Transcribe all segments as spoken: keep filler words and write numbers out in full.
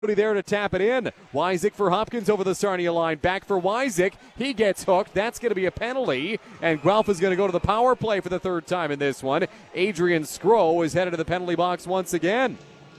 there to tap it in. Wysick for Hopkins over the Sarnia line. Back for Wysick. He gets hooked. That's going to be a penalty. And Guelph is going to go to the power play for the third time in this one. Adrian Skro is headed to the penalty box once again.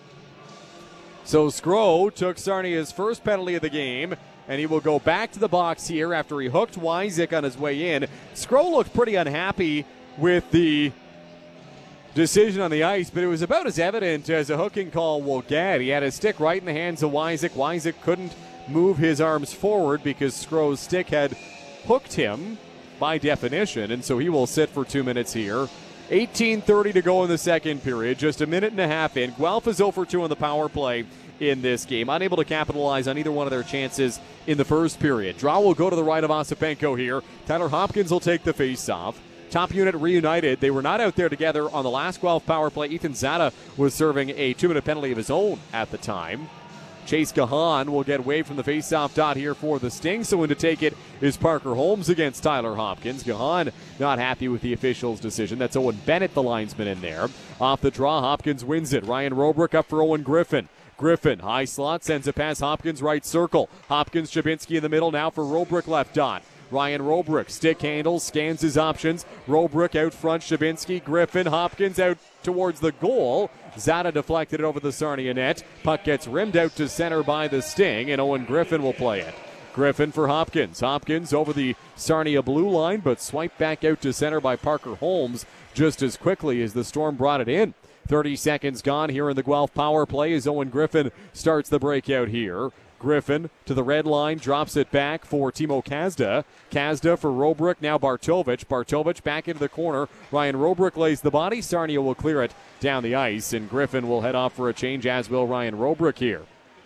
So Skro took Sarnia's first penalty of the game, and he will go back to the box here after he hooked Wysick on his way in. Skro looked pretty unhappy with the decision on the ice, but it was about as evident as a hooking call will get. He had his stick right in the hands of Wysick. Wysick couldn't move his arms forward because Skro's stick had hooked him by definition, and so he will sit for two minutes here. eighteen thirty to go in the second period, just a minute and a half in. Guelph is zero for two on the power play in this game, unable to capitalize on either one of their chances in the first period. Draw will go to the right of Osipenko here. Tyler Hopkins will take the face-off. Top unit reunited. They were not out there together on the last Guelph power play. Ethan Zada was serving a two-minute penalty of his own at the time. Chase Gahan will get away from the face-off dot here for the Sting. So in to take it is Parker Holmes against Tyler Hopkins. Gahan not happy with the official's decision. That's Owen Bennett, the linesman, in there. Off the draw, Hopkins wins it. Ryan Robrick up for Owen Griffin. Griffin, high slot, sends it past Hopkins, right circle. Hopkins, Chabinski in the middle now for Robrick left dot. Ryan Robrick, stick handles, scans his options. Robrick out front, Chabinski, Griffin, Hopkins out towards the goal. Zada deflected it over the Sarnia net. Puck gets rimmed out to center by the Sting, and Owen Griffin will play it. Griffin for Hopkins. Hopkins over the Sarnia blue line, but swiped back out to center by Parker Holmes just as quickly as the Storm brought it in. thirty seconds gone here in the Guelph power play as Owen Griffin starts the breakout here. Griffin to the red line, drops it back for Timo Kazda. Kazda for Robrick, now Bartovich. Bartovich back into the corner. Ryan Robrick lays the body. Sarnia will clear it down the ice, and Griffin will head off for a change, as will Ryan Robrick here.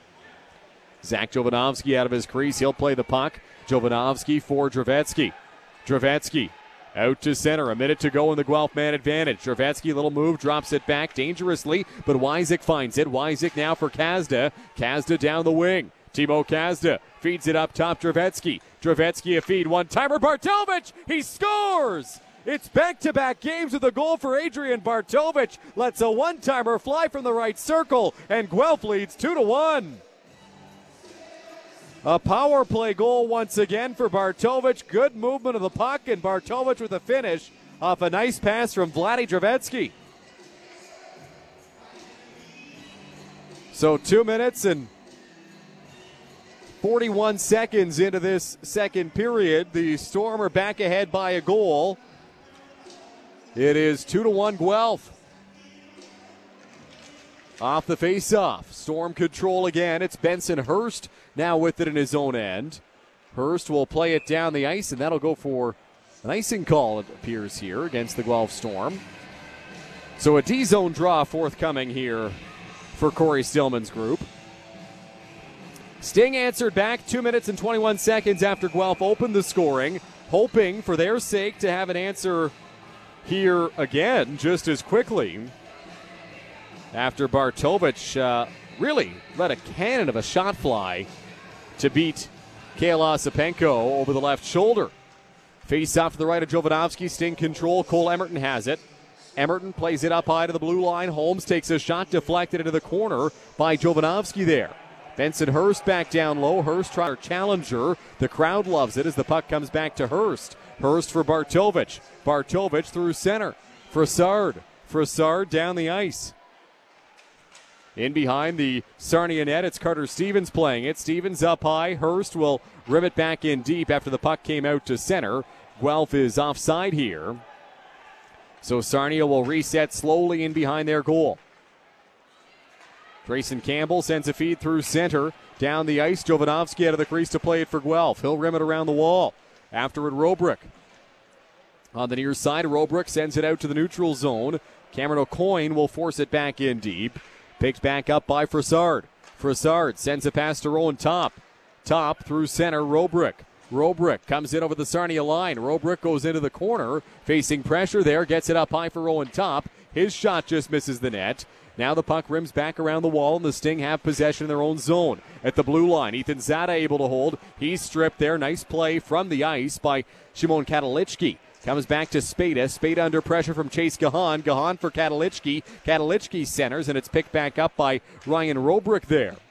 Zach Jovanovski out of his crease. He'll play the puck. Jovanovski for Dravetsky. Dravetsky out to center. A minute to go in the Guelph man advantage. Dravetsky, little move, drops it back dangerously, but Wysick finds it. Wysick now for Kazda. Kazda down the wing. Timo Kazda feeds it up top. Dravetsky. Dravetsky a feed. One-timer. Bartovich. He scores! It's back-to-back games with a goal for Adrian Bartovich. Lets a one-timer fly from the right circle, and Guelph leads two to one. A power play goal once again for Bartovich. Good movement of the puck, and Bartovich with a finish off a nice pass from Vladdy Dravetsky. So two minutes and forty-one seconds into this second period. The Storm are back ahead by a goal. It is two to one Guelph. Off the face-off. Storm control again. It's Benson Hurst now with it in his own end. Hurst will play it down the ice, and that'll go for an icing call, it appears here, against the Guelph Storm. So a D-zone draw forthcoming here for Corey Stillman's group. Sting answered back two minutes and twenty-one seconds after Guelph opened the scoring, hoping for their sake to have an answer here again just as quickly. After Bartovich uh, really let a cannon of a shot fly to beat Kale Osipenko over the left shoulder. Face off to the right of Jovanovski. Sting control. Cole Emerton has it. Emerton plays it up high to the blue line. Holmes takes a shot deflected into the corner by Jovanovski there. Benson Hurst back down low. Hurst tries to challenger. The crowd loves it as the puck comes back to Hurst. Hurst for Bartovich. Bartovich through center. Frassard. Frassard down the ice. In behind the Sarnia net, it's Carter Stevens playing it. Stevens up high. Hurst will rim it back in deep after the puck came out to center. Guelph is offside here. So Sarnia will reset slowly in behind their goal. Grayson Campbell sends a feed through center. Down the ice, Jovanovski out of the crease to play it for Guelph. He'll rim it around the wall. After it, Robrick. On the near side, Robrick sends it out to the neutral zone. Cameron O'Coin will force it back in deep. Picked back up by Frassard. Frassard sends a pass to Rowan Top. Top through center, Robrick. Robrick comes in over the Sarnia line. Robrick goes into the corner, facing pressure there, gets it up high for Rowan Top. His shot just misses the net. Now the puck rims back around the wall, and the Sting have possession in their own zone. At the blue line, Ethan Zada able to hold. He's stripped there. Nice play from the ice by Shimon Katalichki. Comes back to Spada. Spada under pressure from Chase Gahan. Gahan for Katalichki. Katalichki centers, and it's picked back up by Ryan Robrick there.